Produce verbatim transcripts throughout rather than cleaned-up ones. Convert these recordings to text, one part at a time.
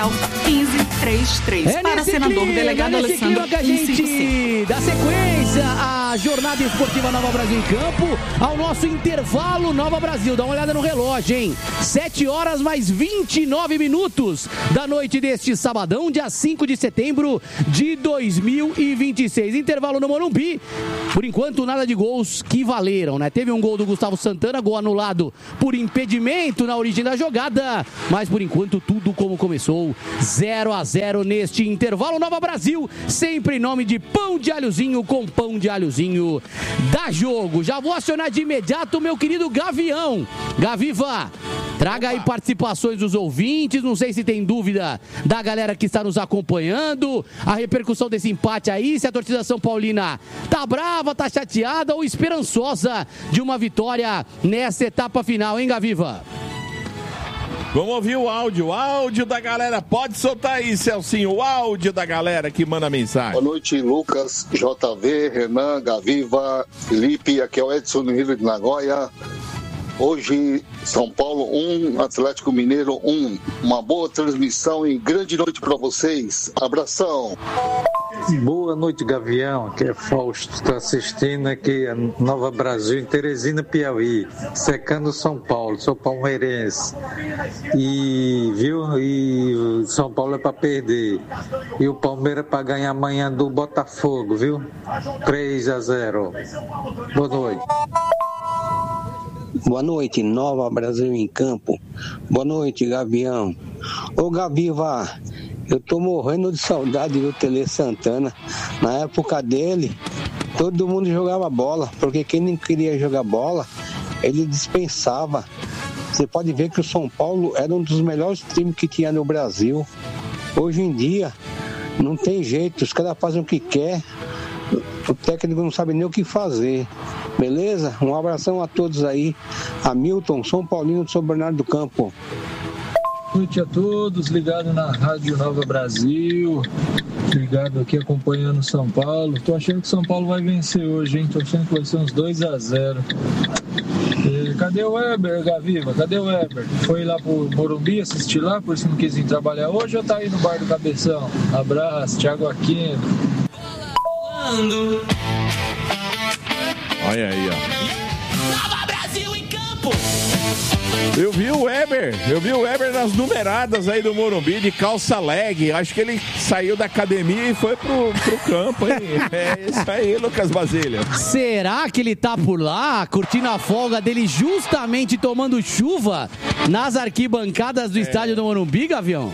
quinze trinta e três. É para senador clima, delegado Alessandro que a gente dá sequência à jornada esportiva Nova Brasil em campo, ao nosso intervalo Nova Brasil. Dá uma olhada no relógio, hein? sete horas mais vinte e nove minutos da noite deste sabadão, dia cinco de setembro de dois mil e vinte e seis. Intervalo no Morumbi. Por enquanto, nada de gols que valeram, né? Teve um gol do Gustavo Santana, gol anulado por impedimento na origem da jogada, mas por enquanto tudo como começou, zero a zero neste intervalo. Nova Brasil, sempre em nome de Pão de Alhozinho, com Pão de Alhozinho dá jogo. Já vou acionar de imediato o meu querido Gavião. Gaviva, traga aí participações dos ouvintes, não sei se tem dúvida da galera que está nos acompanhando, a repercussão desse empate aí, se a torcida São Paulina tá brava, tá chateada ou esperançosa de uma vitória nessa etapa final, hein, Gaviva? Vamos ouvir o áudio, o áudio da galera. Pode soltar aí, Celcinho, o áudio da galera que manda mensagem. Boa noite, Lucas, J V, Renan, Gaviva, Felipe, aqui é o Edson no Rio de Nagoya. Hoje, São Paulo um, Atlético Mineiro um. Uma boa transmissão e grande noite para vocês. Abração. Boa noite, Gavião. Aqui é Fausto. Estou assistindo aqui a Nova Brasil em Teresina, Piauí. Secando São Paulo. Sou palmeirense. E, viu? E o São Paulo é para perder. E o Palmeiras é para ganhar amanhã do Botafogo, viu? três a zero. Boa noite. Boa noite, Nova Brasil em campo. Boa noite, Gavião. Ô, Gaviva, eu tô morrendo de saudade do Tele Santana. Na época dele, todo mundo jogava bola, porque quem não queria jogar bola, ele dispensava. Você pode ver que o São Paulo era um dos melhores times que tinha no Brasil. Hoje em dia, não tem jeito, os caras fazem o que quer, o técnico não sabe nem o que fazer. Beleza? Um abração a todos aí. Hamilton, São Paulino de São Bernardo do Campo. Boa noite a todos, ligado na Rádio Nova Brasil, ligado aqui acompanhando São Paulo. Tô achando que São Paulo vai vencer hoje, hein? Tô achando que vai ser uns dois a zero. E cadê o Weber, Gaviva? Cadê o Weber? Foi lá pro Morumbi assistir lá, por isso não quis vir trabalhar hoje ou tá aí no bar do Cabeção? Abraço, Thiago Aquino. Olha aí, ó. Nova Brasil em campo! Eu vi o Weber, eu vi o Weber nas numeradas aí do Morumbi, de calça leg. Acho que ele saiu da academia e foi pro, pro campo, hein? É isso aí, Lucas Basílio. Será que ele tá por lá, curtindo a folga dele, justamente tomando chuva nas arquibancadas do é. estádio do Morumbi, Gavião?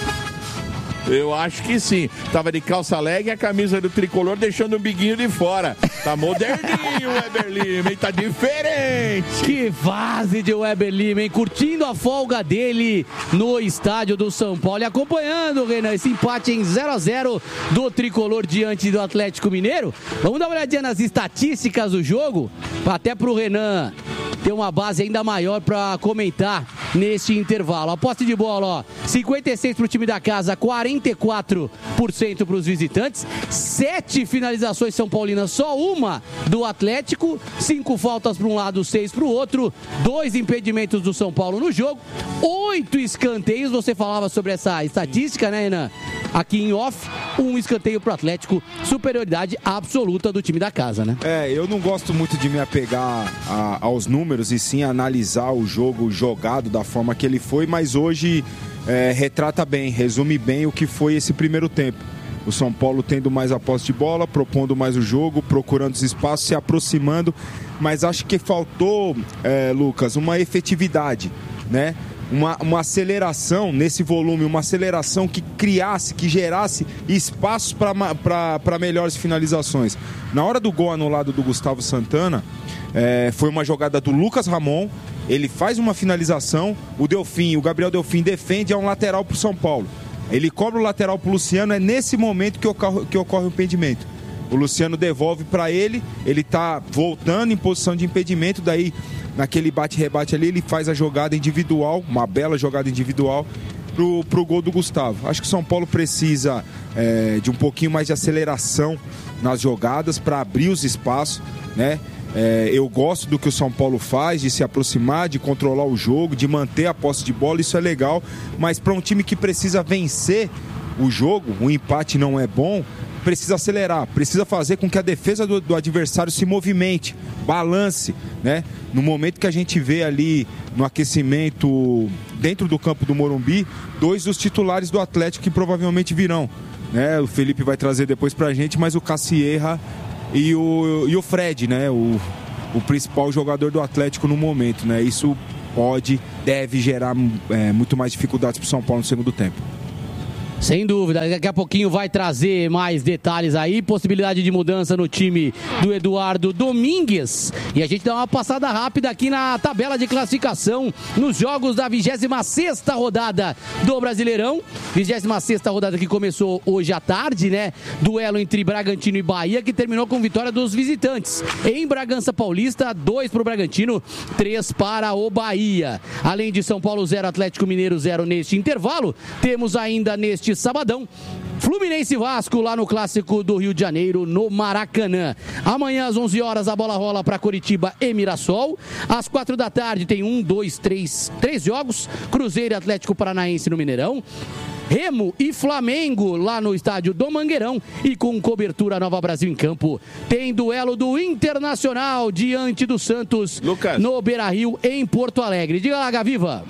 Eu acho que sim. Tava de calça leg e a camisa do tricolor deixando o biguinho de fora. Tá moderninho o Weber Lima, hein? Tá diferente. Que fase de Weber Lima, hein? Curtindo a folga dele no estádio do São Paulo. E acompanhando, Renan, esse empate em zero a zero do tricolor diante do Atlético Mineiro. Vamos dar uma olhadinha nas estatísticas do jogo, até pro Renan ter uma base ainda maior para comentar neste intervalo. A posse de bola, ó, cinquenta e seis para o time da casa, quarenta e quatro por cento para os visitantes, sete finalizações São Paulinas, só uma do Atlético, cinco faltas para um lado, seis para o outro, dois impedimentos do São Paulo no jogo, oito escanteios. Você falava sobre essa estatística, né, Renan? Aqui em off, um escanteio para o Atlético, superioridade absoluta do time da casa, né? É, eu não gosto muito de me apegar a, aos números e sim analisar o jogo jogado da forma que ele foi, mas hoje é, retrata bem, resume bem o que foi esse primeiro tempo. O São Paulo tendo mais a posse de bola, propondo mais o jogo, procurando os espaços, se aproximando, mas acho que faltou, é, Lucas, uma efetividade, né? Uma, uma aceleração nesse volume, uma aceleração que criasse, que gerasse espaços para melhores finalizações. Na hora do gol anulado do Gustavo Santana, é, foi uma jogada do Lucas Ramon, ele faz uma finalização, o Delfim, o Gabriel Delfim defende, é um lateral para o São Paulo. Ele cobra o lateral para o Luciano, é nesse momento que ocorre, que ocorre o impedimento. O Luciano devolve para ele, ele está voltando em posição de impedimento, daí naquele bate-rebate ali ele faz a jogada individual, uma bela jogada individual pro, pro gol do Gustavo. Acho que o São Paulo precisa é, de um pouquinho mais de aceleração nas jogadas para abrir os espaços, né? É, eu gosto do que o São Paulo faz, de se aproximar, de controlar o jogo, de manter a posse de bola, isso é legal, mas para um time que precisa vencer o jogo, o empate não é bom, precisa acelerar, precisa fazer com que a defesa do, do adversário se movimente, balance, né? No momento que a gente vê ali no aquecimento dentro do campo do Morumbi, dois dos titulares do Atlético que provavelmente virão, né? O Felipe vai trazer depois pra gente, mas o Cassierra e o, e o Fred, né? O, o principal jogador do Atlético no momento, né? Isso pode, deve gerar é, muito mais dificuldades pro São Paulo no segundo tempo. Sem dúvida, daqui a pouquinho vai trazer mais detalhes aí, possibilidade de mudança no time do Eduardo Domingues. E a gente dá uma passada rápida aqui na tabela de classificação nos jogos da vigésima sexta rodada do Brasileirão. vigésima sexta rodada que começou hoje à tarde, né? Duelo entre Bragantino e Bahia, que terminou com vitória dos visitantes. Em Bragança Paulista, dois para o Bragantino, três para o Bahia. Além de São Paulo zero, Atlético Mineiro zero neste intervalo, temos ainda neste sabadão Fluminense e Vasco lá no Clássico do Rio de Janeiro, no Maracanã. Amanhã às onze horas a bola rola para Coritiba e Mirassol. Às quatro da tarde tem um, dois, três, três jogos. Cruzeiro e Atlético Paranaense no Mineirão. Remo e Flamengo lá no estádio do Mangueirão e com cobertura Nova Brasil em campo. Tem duelo do Internacional diante do Santos, Lucas, no Beira-Rio em Porto Alegre. Diga lá, Gaviva.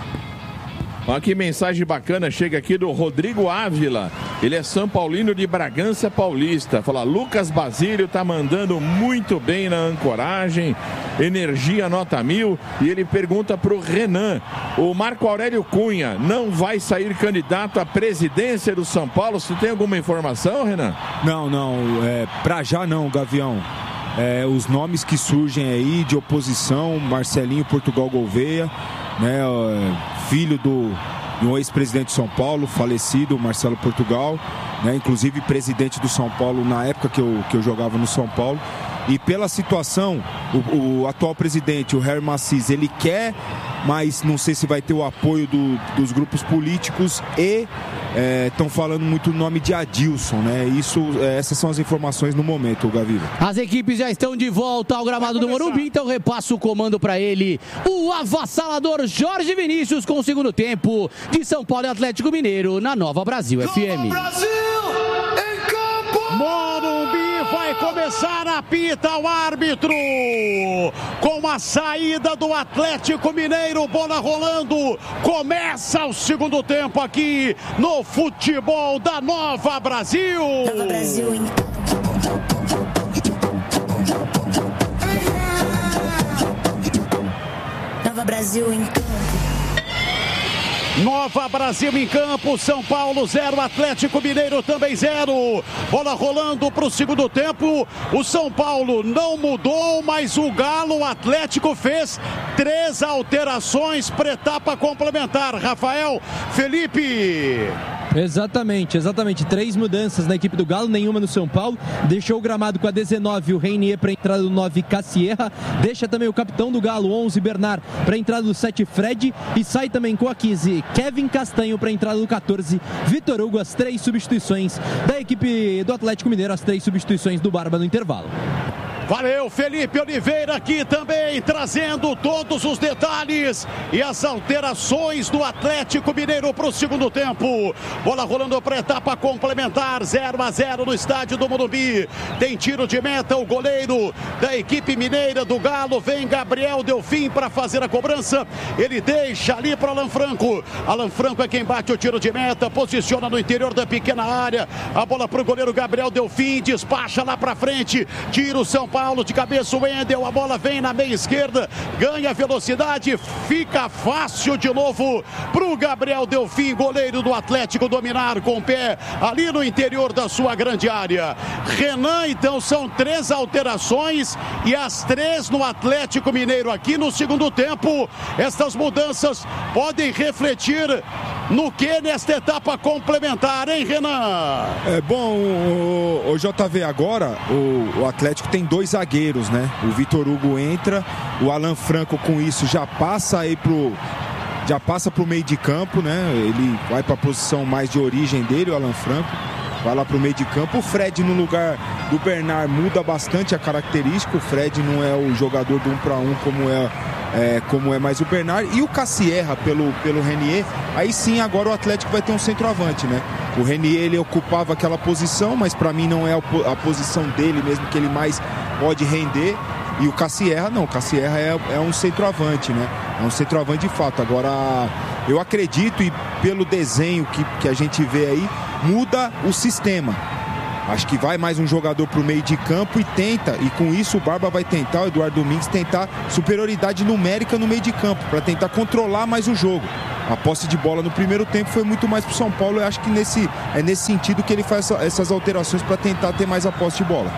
Olha que mensagem bacana, chega aqui do Rodrigo Ávila. Ele é São Paulino de Bragança Paulista. Fala, Lucas Basílio tá mandando muito bem na ancoragem, energia nota mil. E ele pergunta pro Renan, o Marco Aurélio Cunha não vai sair candidato à presidência do São Paulo? Você tem alguma informação, Renan? Não, não, é, pra já não, Gavião. É, os nomes que surgem aí de oposição, Marcelinho Portugal Gouveia, né, filho do, de um ex-presidente de São Paulo, falecido, Marcelo Portugal, né, inclusive presidente do São Paulo na época que eu, que eu jogava no São Paulo. E pela situação, o, o atual presidente, o Harry Macis, ele quer, mas não sei se vai ter o apoio do, dos grupos políticos e estão é, falando muito o nome de Adilson, né? Isso, é, essas são as informações no momento, Gaviva. As equipes já estão de volta ao gramado do Morumbi, então repasso o comando para ele, o avassalador Jorge Vinícius com o segundo tempo de São Paulo e Atlético Mineiro na Nova Brasil F M. Brasil em campo! Morumbi vai começar, apita o árbitro, com a saída do Atlético Mineiro, bola rolando, começa o segundo tempo aqui no futebol da Nova Brasil. Nova Brasil em Nova Brasil em campo. Nova Brasil em campo, São Paulo zero, Atlético Mineiro também zero. Bola rolando para o segundo tempo. O São Paulo não mudou, mas o Galo, o Atlético fez três alterações para etapa complementar. Rafael, Felipe. Exatamente, exatamente. Três mudanças na equipe do Galo, nenhuma no São Paulo. Deixou o gramado com a dezenove, o Reinier, para a entrada do nove, Cassierra. Deixa também o capitão do Galo, onze, Bernard, para a entrada do sete, Fred. E sai também com a quinze, Kevin Castanho, para a entrada do catorze, Vitor Hugo. As três substituições da equipe do Atlético Mineiro, as três substituições do Barba no intervalo. Valeu, Felipe Oliveira aqui também, trazendo todos os detalhes e as alterações do Atlético Mineiro para o segundo tempo. Bola rolando para a etapa complementar, zero a zero no estádio do Morumbi. Tem tiro de meta, o goleiro da equipe mineira do Galo, vem Gabriel Delfim para fazer a cobrança. Ele deixa ali para Alan Franco. Alan Franco é quem bate o tiro de meta, posiciona no interior da pequena área. A bola para o goleiro Gabriel Delfim, despacha lá para frente, tira o São Paulo. Paulo de cabeça, o Wendel, a bola vem na meia esquerda, ganha velocidade, fica fácil de novo pro Gabriel Delfim, goleiro do Atlético, dominar com o pé ali no interior da sua grande área. Renan, então, são três alterações e as três no Atlético Mineiro aqui no segundo tempo. Estas mudanças podem refletir no que nesta etapa complementar, hein, Renan? É bom, o, o J V, agora o, o Atlético tem dois zagueiros, né? O Vitor Hugo entra, o Alan Franco com isso já passa aí pro já passa pro meio de campo, né? Ele vai para a posição mais de origem dele, o Alan Franco vai lá pro meio de campo. O Fred no lugar do Bernard muda bastante a característica. O Fred não é o jogador do um para um como é, é, como é mais o Bernard. E o Cassierra pelo, pelo Renier, aí sim agora o Atlético vai ter um centroavante, né? O Renier, ele ocupava aquela posição, mas para mim não é a posição dele mesmo que ele mais pode render. E o Cassierra não, o Cassierra é, é um centroavante, né? É um centroavante de fato. Agora, eu acredito, e pelo desenho que, que a gente vê aí, muda o sistema. Acho que vai mais um jogador para o meio de campo e tenta, e com isso o Barba vai tentar, o Eduardo Domingues, tentar superioridade numérica no meio de campo, para tentar controlar mais o jogo. A posse de bola no primeiro tempo foi muito mais para o São Paulo. Eu acho que nesse, é nesse sentido que ele faz essa, essas alterações para tentar ter mais a posse de bola.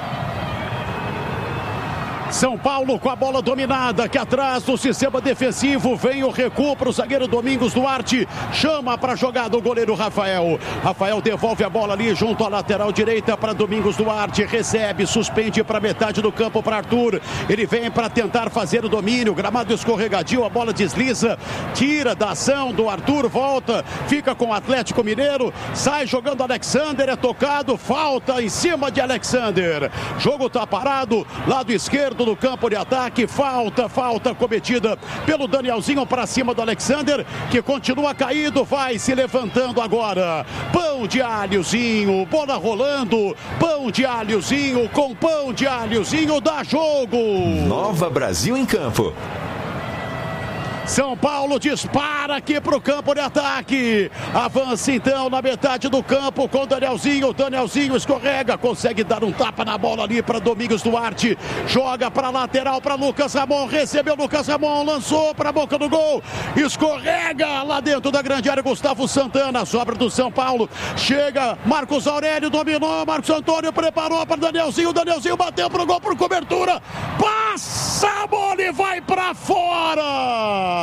São Paulo com a bola dominada, que atrás do sistema defensivo vem o recuo para o zagueiro Domingos Duarte, chama para a jogada o goleiro Rafael. Rafael devolve a bola ali junto à lateral direita para Domingos Duarte, recebe, suspende para metade do campo para Arthur. Ele vem para tentar fazer o domínio, gramado escorregadio, a bola desliza, tira da ação do Arthur, volta, fica com o Atlético Mineiro, sai jogando Alexander, é tocado, falta em cima de Alexander. Jogo tá parado, lado esquerdo do campo de ataque, falta, falta cometida pelo Danielzinho para cima do Alexander, que continua caído, vai se levantando agora. Pão de alhozinho, bola rolando, pão de alhozinho com pão de alhozinho, dá jogo. Nova Brasil em campo. São Paulo dispara aqui para o campo de ataque. Avança então na metade do campo com o Danielzinho. Danielzinho escorrega, consegue dar um tapa na bola ali para Domingos Duarte. Joga para lateral para Lucas Ramon. Recebeu Lucas Ramon, lançou para a boca do gol. Escorrega lá dentro da grande área. Gustavo Santana, sobra do São Paulo. Chega Marcos Aurélio, dominou. Marcos Antônio preparou para Danielzinho. Danielzinho bateu para o gol por cobertura. Passa a bola e vai para fora.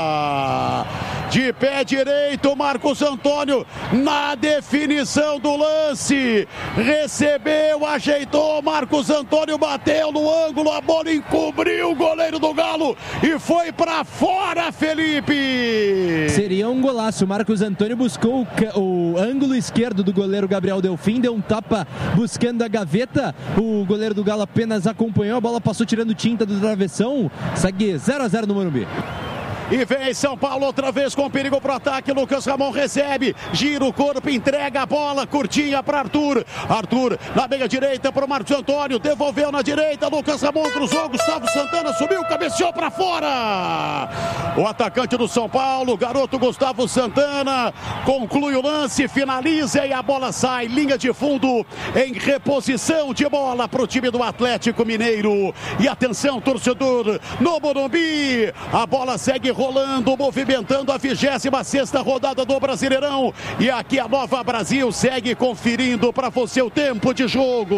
De pé direito, Marcos Antônio na definição do lance. Recebeu, ajeitou, Marcos Antônio bateu no ângulo, a bola encobriu o goleiro do Galo e foi pra fora, Felipe. Seria um golaço. Marcos Antônio buscou o, o ângulo esquerdo do goleiro Gabriel Delfim, deu um tapa buscando a gaveta. O goleiro do Galo apenas acompanhou, a bola passou tirando tinta do travessão. Segue zero a zero no Morumbi. E vem São Paulo outra vez com perigo pro ataque. Lucas Ramon recebe, gira o corpo, entrega a bola curtinha para Arthur. Arthur na meia direita para o Marcos Antônio, devolveu na direita. Lucas Ramon cruzou, Gustavo Santana subiu, cabeceou para fora. O atacante do São Paulo, garoto Gustavo Santana, conclui o lance, finaliza e a bola sai. Linha de fundo em reposição de bola para o time do Atlético Mineiro. E atenção, torcedor, no Morumbi, a bola segue rolando, movimentando a vigésima sexta rodada do Brasileirão. E aqui a Nova Brasil segue conferindo para você o tempo de jogo.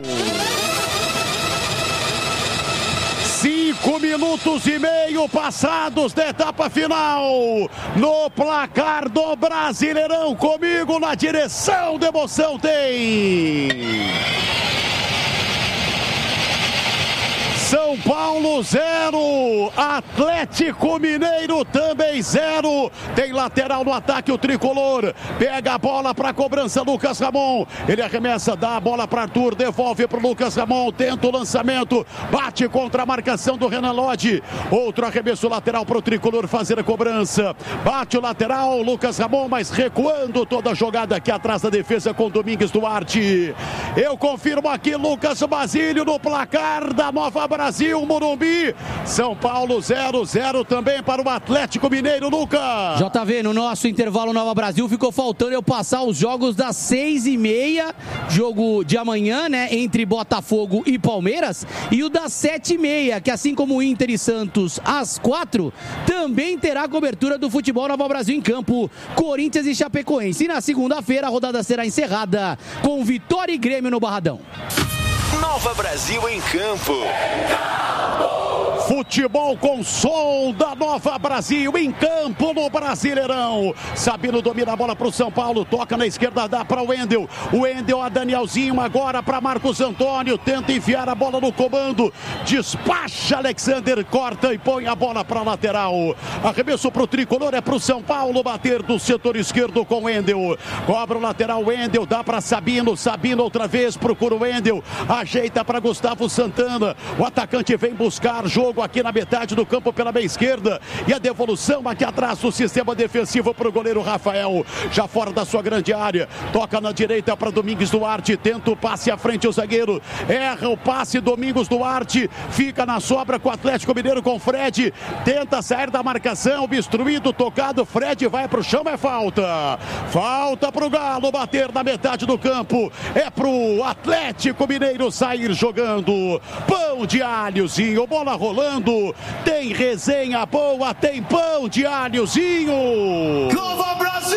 Cinco minutos e meio passados da etapa final. No placar do Brasileirão, comigo na direção de emoção tem São Paulo zero, Atlético Mineiro também zero. Tem lateral no ataque o tricolor. Pega a bola para a cobrança Lucas Ramon. Ele arremessa, dá a bola para Arthur, devolve para o Lucas Ramon, tenta o lançamento, bate contra a marcação do Renan Lodge. Outro arremesso lateral para o tricolor fazer a cobrança. Bate o lateral, Lucas Ramon, mas recuando toda a jogada aqui atrás da defesa com Domingos Duarte. Eu confirmo aqui Lucas Basílio no placar da Nova Brasil. Brasil, Morumbi, São Paulo zero a zero também para o Atlético Mineiro, Lucas. J V, no nosso intervalo Nova Brasil ficou faltando eu passar os jogos das seis e meia, jogo de amanhã, né, entre Botafogo e Palmeiras, e o das sete e meia, que assim como o Inter e Santos às quatro, também terá cobertura do futebol Nova Brasil em campo, Corinthians e Chapecoense. E na segunda-feira a rodada será encerrada com Vitória e Grêmio no Barradão. Nova Brasil em campo. Futebol com som da Nova Brasil, em campo no Brasileirão. Sabino domina a bola para o São Paulo, toca na esquerda, dá para o Wendel. O Wendel a Danielzinho agora para Marcos Antônio, tenta enviar a bola no comando, despacha Alexander, corta e põe a bola para a lateral. Arremesso para o tricolor, é para o São Paulo bater do setor esquerdo com o Wendel. Cobra o lateral, Wendel, dá para Sabino, Sabino outra vez, procura o Wendel, ajeita para Gustavo Santana. O atacante vem buscar jogo aqui na metade do campo pela meia esquerda, e a devolução aqui atrás do sistema defensivo para o goleiro Rafael, já fora da sua grande área, toca na direita para Domingos Duarte, tenta o passe à frente o zagueiro, erra o passe, Domingos Duarte fica na sobra com o Atlético Mineiro, com Fred, tenta sair da marcação, obstruído, tocado, Fred vai para o chão, é falta, falta para o Galo bater na metade do campo, é para o Atlético Mineiro sair jogando. Pão de alhozinho, bola rolando, tem resenha boa, tem pão de alhozinho. Nova Brasil!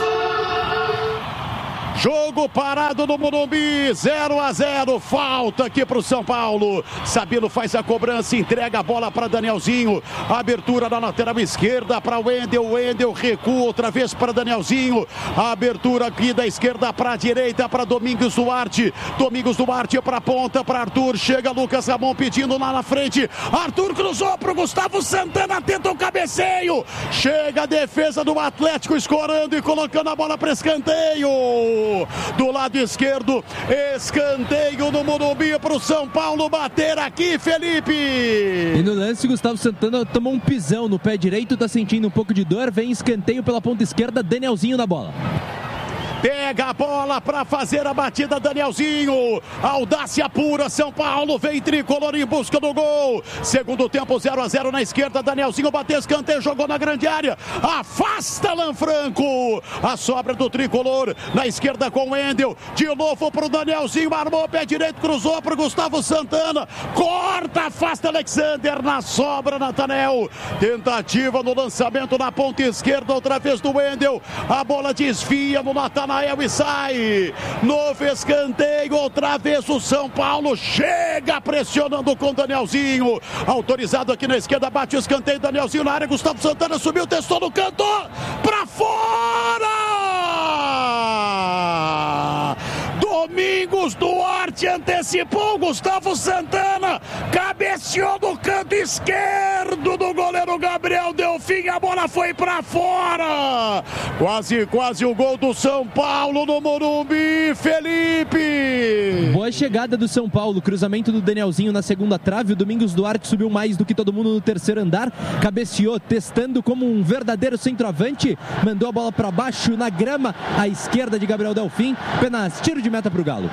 Jogo parado no Morumbi, zero a zero, falta aqui para o São Paulo. Sabino faz a cobrança, entrega a bola para Danielzinho, abertura na lateral esquerda para o Wendel, o Wendel recua outra vez para Danielzinho, a abertura aqui da esquerda para a direita para Domingos Duarte, Domingos Duarte para a ponta, para Arthur, chega Lucas Ramon pedindo lá na frente, Arthur cruzou para o Gustavo Santana, tenta o cabeceio, chega a defesa do Atlético escorando e colocando a bola para escanteio. Do lado esquerdo, escanteio no Morumbi para o São Paulo bater aqui, Felipe. E no lance, Gustavo Santana tomou um pisão no pé direito, tá sentindo um pouco de dor, vem escanteio pela ponta esquerda, Danielzinho na bola. Pega a bola para fazer a batida, Danielzinho. Audácia pura, São Paulo vem tricolor em busca do gol. Segundo tempo, zero a zero na esquerda. Danielzinho bateu escanteio, jogou na grande área. Afasta Lanfranco. A sobra do tricolor na esquerda com o Wendel. De novo para o Danielzinho. Armou o pé direito, cruzou para o Gustavo Santana. Corta, afasta Alexander. Na sobra, Natanel. Tentativa no lançamento na ponta esquerda, outra vez do Wendel. A bola desvia no Natanel. Nael e sai, novo escanteio, outra vez o São Paulo chega pressionando com Danielzinho, autorizado aqui na esquerda, bate o escanteio, Danielzinho na área, Gustavo Santana subiu, testou no canto, pra fora! Domingos Duarte antecipou, Gustavo Santana cabeceou no canto esquerdo do goleiro Gabriel Delfim, a bola foi pra fora, quase, quase o gol do São Paulo no Morumbi, Felipe. Boa chegada do São Paulo, cruzamento do Danielzinho na segunda trave, o Domingos Duarte subiu mais do que todo mundo no terceiro andar, cabeceou, testando como um verdadeiro centroavante, mandou a bola pra baixo na grama, à esquerda de Gabriel Delfim, apenas tiro de meta pro Galo.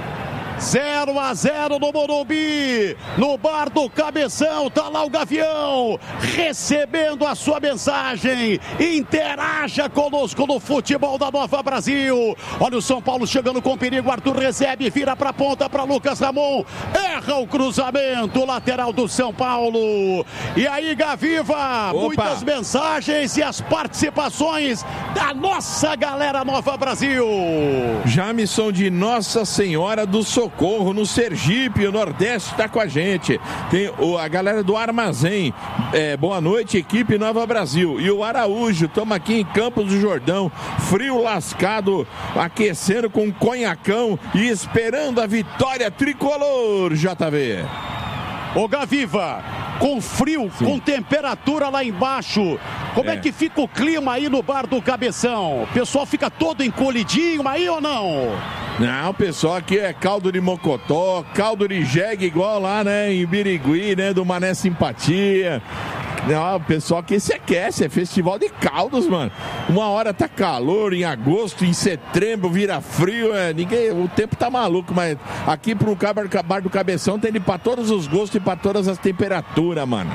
zero a zero no Morumbi, no bar do Cabeção, tá lá o Gavião, recebendo a sua mensagem, interaja conosco no futebol da Nova Brasil, olha o São Paulo chegando com perigo, Arthur recebe, vira pra ponta para Lucas Ramon, erra o cruzamento, lateral do São Paulo, e aí Gaviva, Opa. muitas mensagens e as participações da nossa galera Nova Brasil. Jamison de Nossa Senhora do Socorro Socorro, no Sergipe, o Nordeste está com a gente. Tem o, a galera do Armazém. É, boa noite, equipe Nova Brasil. E o Araújo, estamos aqui em Campos do Jordão, frio lascado, aquecendo com conhacão e esperando a vitória tricolor, J V. Ô Gaviva, com frio, Sim. com temperatura lá embaixo, como é. é que fica o clima aí no bar do Cabeção? O pessoal fica todo encolhidinho aí ou não? Não, o pessoal aqui é caldo de mocotó, caldo de jegue igual lá, né, em Birigui, né, do Mané Simpatia. Não, o pessoal aqui se aquece, é festival de caldos, mano. Uma hora tá calor, em agosto, em setembro vira frio, é, ninguém, o tempo tá maluco, mas aqui pro bar do Cabeção tem de pra todos os gostos e pra todas as temperaturas, mano.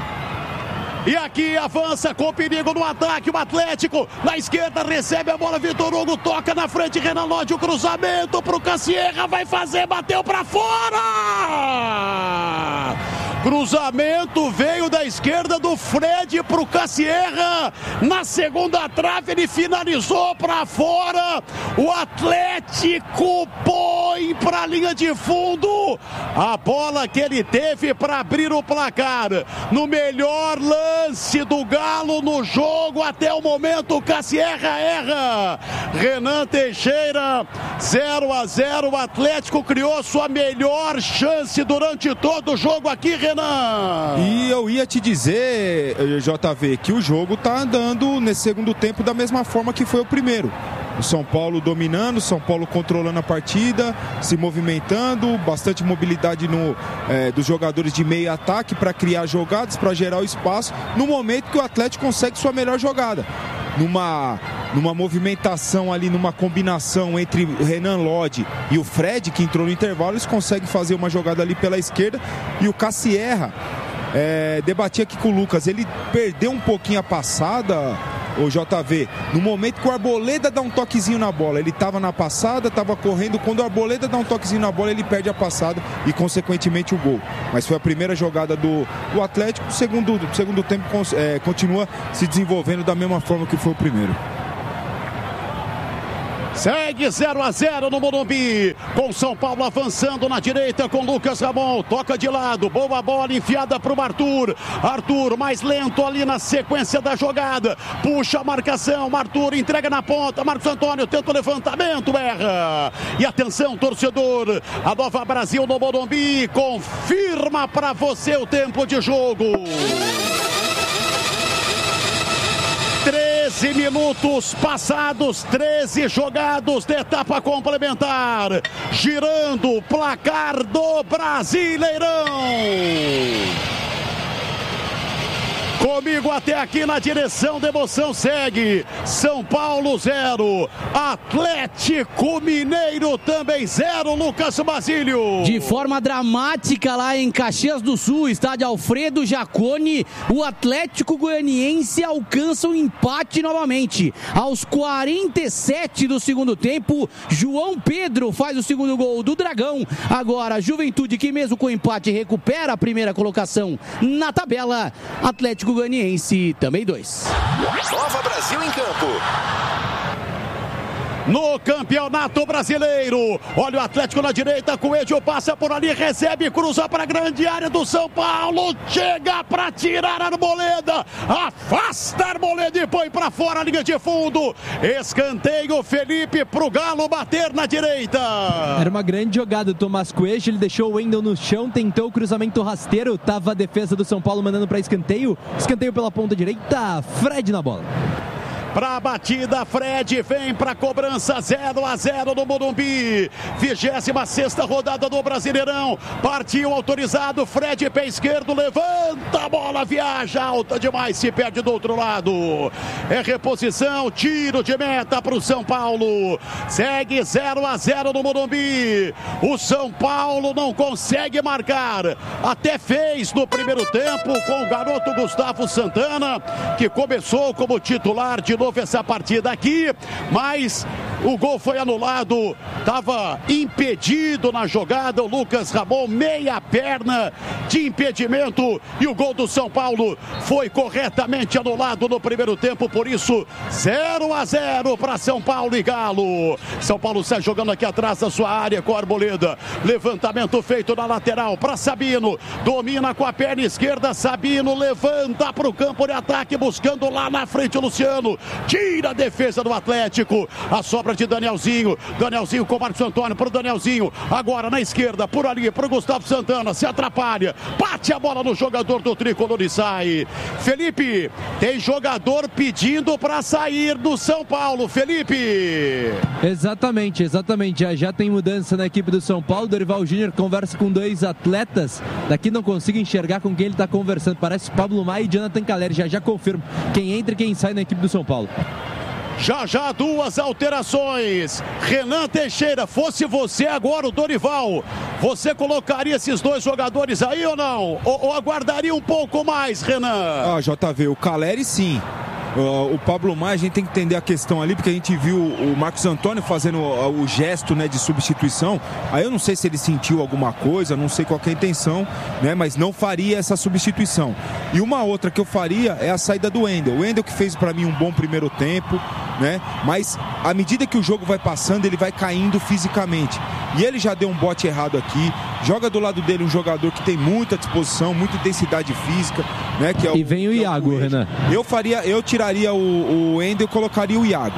E aqui avança com perigo no ataque o Atlético. Na esquerda recebe a bola, Vitor Hugo toca na frente, Renan Lodge, o cruzamento pro Cassierra, vai fazer, bateu pra fora! Cruzamento veio da esquerda do Fred pro Cassierra. Na segunda trave ele finalizou pra fora. O Atlético põe vem pra linha de fundo. A bola que ele teve para abrir o placar. No melhor lance do Galo no jogo até o momento, Cassierra erra. Renan Teixeira, zero a zero. O Atlético criou sua melhor chance durante todo o jogo aqui, Renan. E eu ia te dizer, J V, que o jogo tá andando nesse segundo tempo da mesma forma que foi o primeiro. O São Paulo dominando, o São Paulo controlando a partida, se movimentando, bastante mobilidade no, é, dos jogadores de meio ataque para criar jogadas, para gerar o espaço, no momento que o Atlético consegue sua melhor jogada. Numa, numa movimentação ali, numa combinação entre o Renan Lodge e o Fred, que entrou no intervalo, eles conseguem fazer uma jogada ali pela esquerda, e o Cassierra, é, debatia aqui com o Lucas, ele perdeu um pouquinho a passada, o J V, no momento que o Arboleda dá um toquezinho na bola. Ele estava na passada, estava correndo, quando o Arboleda dá um toquezinho na bola, ele perde a passada e consequentemente o gol. Mas foi a primeira jogada do, do Atlético. O segundo, segundo tempo é, continua se desenvolvendo da mesma forma que foi o primeiro. Segue zero a zero no Morumbi, com São Paulo avançando na direita com Lucas Ramon, toca de lado, boa bola enfiada para o Arthur, Arthur mais lento ali na sequência da jogada, puxa a marcação, Arthur entrega na ponta, Marcos Antônio tenta o levantamento, erra, e atenção torcedor, a Nova Brasil no Morumbi confirma para você o tempo de jogo. treze minutos passados, treze jogados de etapa complementar, girando o placar do Brasileirão. Comigo até aqui na direção da emoção segue São Paulo zero, Atlético Mineiro também zero, Lucas Basílio. De forma dramática lá em Caxias do Sul, estádio Alfredo Jaconi, o Atlético Goianiense alcança o empate novamente. Aos quarenta e sete do segundo tempo, João Pedro faz o segundo gol do Dragão. Agora, Juventude, que mesmo com o empate recupera a primeira colocação na tabela. Atlético Goianiense também dois. Nova Brasil em campo. No Campeonato Brasileiro, olha o Atlético na direita, Coelho passa por ali, recebe, cruza para a grande área do São Paulo, chega para tirar a Arboleda, afasta a Arboleda e põe para fora a linha de fundo, escanteio, Felipe pro Galo bater na direita. Era uma grande jogada do Tomás Coelho, ele deixou o Wendel no chão, tentou o cruzamento rasteiro, tava a defesa do São Paulo mandando para escanteio, escanteio pela ponta direita, Fred na bola. Pra batida, Fred vem pra cobrança, zero a zero no Morumbi. vigésima sexta rodada do Brasileirão. Partiu autorizado, Fred pé esquerdo, levanta a bola, viaja alta demais, se perde do outro lado. É reposição, tiro de meta pro São Paulo. Segue zero a zero no Morumbi. O São Paulo não consegue marcar. Até fez no primeiro tempo com o garoto Gustavo Santana, que começou como titular de novo essa partida aqui, mas o gol foi anulado, estava impedido na jogada, o Lucas Ramon, meia perna de impedimento, e o gol do São Paulo foi corretamente anulado no primeiro tempo, por isso zero a zero para São Paulo e Galo. São Paulo sai jogando aqui atrás da sua área com a Arboleda, levantamento feito na lateral para Sabino, domina com a perna esquerda, Sabino levanta para o campo de ataque, buscando lá na frente o Luciano, tira a defesa do Atlético, a sobra de Danielzinho, Danielzinho com o Marcos Antônio para o Danielzinho, agora na esquerda, por ali, para o Gustavo Santana, se atrapalha, bate a bola no jogador do Tricolor e sai. Felipe, tem jogador pedindo para sair do São Paulo, Felipe. Exatamente, exatamente, já, já tem mudança na equipe do São Paulo, Dorival Júnior conversa com dois atletas, daqui não consigo enxergar com quem ele está conversando, parece Pablo Maia e Jonathan Caleri, já já confirmo quem entra e quem sai na equipe do São Paulo. Já já duas alterações. Renan Teixeira, fosse você agora o Dorival, você colocaria esses dois jogadores aí ou não? Ou, ou aguardaria um pouco mais, Renan? Ah, J V, o Caleri sim. Uh, o Pablo Maia, a gente tem que entender a questão ali, porque a gente viu o Marcos Antônio fazendo o, o gesto, né, de substituição. Aí eu não sei se ele sentiu alguma coisa, não sei qual que é a intenção, né, mas não faria essa substituição. E uma outra que eu faria é a saída do Wendel. O Wendel que fez para mim um bom primeiro tempo, né? Mas à medida que o jogo vai passando, ele vai caindo fisicamente. E ele já deu um bote errado aqui. Joga do lado dele um jogador que tem muita disposição, muita intensidade física, né? Que é o, e vem o Iago, é o Renan. Eu faria, eu tiraria o, o Wendel e colocaria o Iago.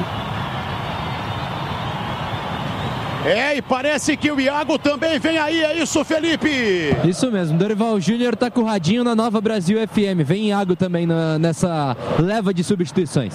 É, e parece que o Iago também vem aí, é isso, Felipe? Isso mesmo, Dorival Júnior tá com o radinho na Nova Brasil F M. Vem Iago também na, nessa leva de substituições.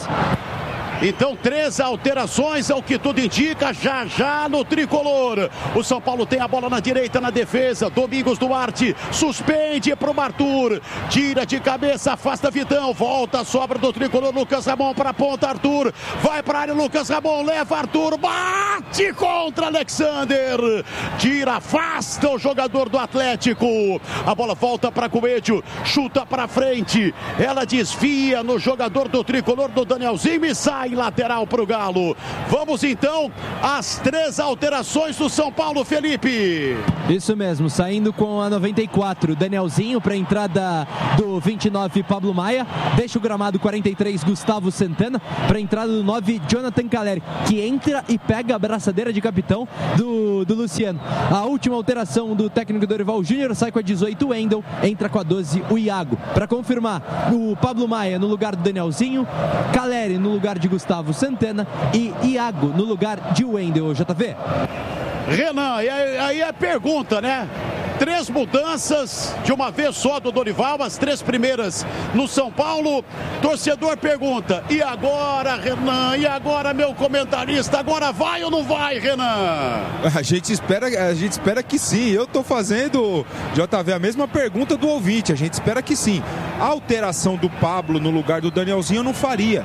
Então, três alterações, ao que tudo indica, já já no tricolor. O São Paulo tem a bola na direita, na defesa. Domingos Duarte suspende pro Arthur. Tira de cabeça, afasta Vitão. Volta, sobra do tricolor. Lucas Ramon pra ponta, Arthur. Vai pra área, Lucas Ramon, leva Arthur. Bate contra Alexander. Tira, afasta o jogador do Atlético. A bola volta pra Coelho. Chuta pra frente. Ela desvia no jogador do tricolor, do Danielzinho, e sai lateral para o Galo. Vamos então às três alterações do São Paulo, Felipe. Isso mesmo, saindo com a noventa e quatro, Danielzinho para a entrada do vinte e nove, Pablo Maia. Deixa o gramado quarenta e três, Gustavo Santana, para a entrada do nove, Jonathan Caleri, que entra e pega a braçadeira de capitão do, do Luciano. A última alteração do técnico Dorival Júnior, sai com a dezoito, o Wendel, entra com a doze, o Iago. Para confirmar, o Pablo Maia no lugar do Danielzinho, Caleri no lugar de Gustavo Santana e Iago no lugar de Wendel, J V. Renan, e aí a pergunta, né? Três mudanças de uma vez só do Dorival, as três primeiras no São Paulo. Torcedor pergunta, e agora, Renan? E agora, meu comentarista? Agora vai ou não vai, Renan? A gente espera, a gente espera que sim. Eu tô fazendo, J V, a mesma pergunta do ouvinte. A gente espera que sim. A alteração do Pablo no lugar do Danielzinho eu não faria.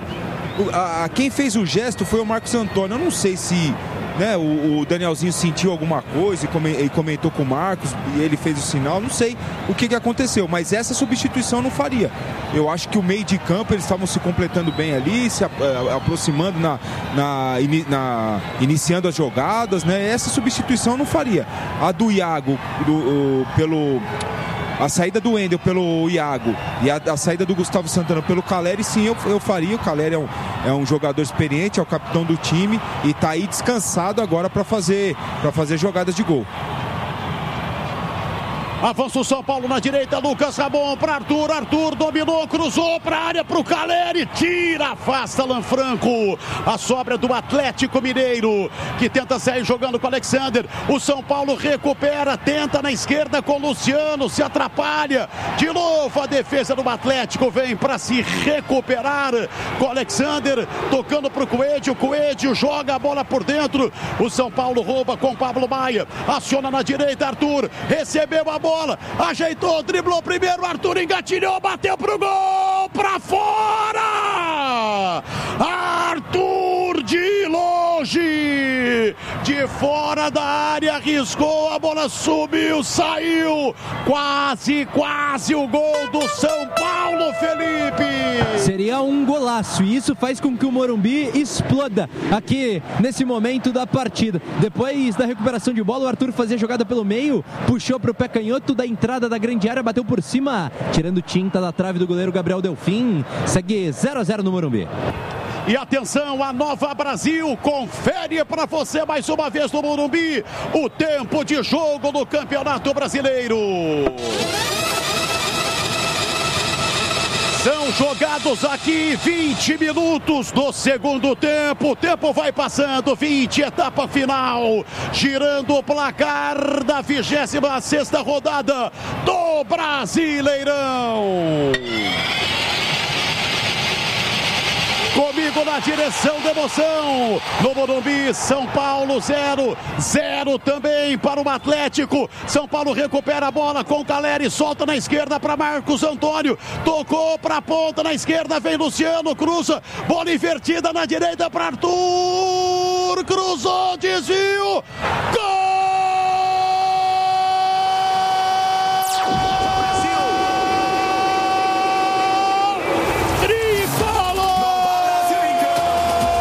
A, a, quem fez o gesto foi o Marcos Antônio. Eu não sei se, né, o, o Danielzinho sentiu alguma coisa e, come, e comentou com o Marcos e ele fez o sinal. Não sei o que, que aconteceu, mas essa substituição eu não faria. Eu acho que o meio de campo, eles estavam se completando bem ali, se a, a, aproximando, na, na, in, na, iniciando as jogadas, né? Essa substituição eu não faria. A do Iago do, o, pelo... A saída do Wendel pelo Iago e a, a saída do Gustavo Santana pelo Caleri, sim, eu, eu faria. O Caleri é um, é um jogador experiente, é o capitão do time e está aí descansado agora para fazer, para fazer jogadas de gol. Avança o São Paulo na direita, Lucas Ramon para Arthur, Arthur dominou, cruzou para a área para o Caleri, tira, afasta Lanfranco. A sobra do Atlético Mineiro, que tenta sair jogando com o Alexander. O São Paulo recupera, tenta na esquerda com o Luciano, se atrapalha. De novo a defesa do Atlético vem para se recuperar com o Alexander, tocando para o Coelho, Coelho joga a bola por dentro. O São Paulo rouba com Pablo Maia, aciona na direita, Arthur, recebeu a bola. Bola, ajeitou, driblou primeiro, Arthur engatilhou, bateu pro gol, pra fora! Arthur de longe, de fora da área, arriscou, a bola subiu, saiu, quase, quase o gol do São Paulo, Felipe! Seria um golaço e isso faz com que o Morumbi exploda aqui nesse momento da partida. Depois da recuperação de bola, o Arthur fazia jogada pelo meio, puxou pro pé canhoto da entrada da grande área, bateu por cima, tirando tinta da trave do goleiro Gabriel Delfim. Segue zero a zero no Morumbi. E atenção, a Nova Brasil confere para você mais uma vez no Morumbi o tempo de jogo no Campeonato Brasileiro. São jogados aqui vinte minutos do segundo tempo. O tempo vai passando, vinte, etapa final. Girando o placar da vigésima sexta rodada do Brasileirão. Comigo na direção da emoção, no Morumbi, São Paulo zero, zero também para o Atlético. São Paulo recupera a bola com o Caleri, solta na esquerda para Marcos Antônio, tocou para a ponta na esquerda, vem Luciano, cruza, bola invertida na direita para Arthur, cruzou, desvio, gol!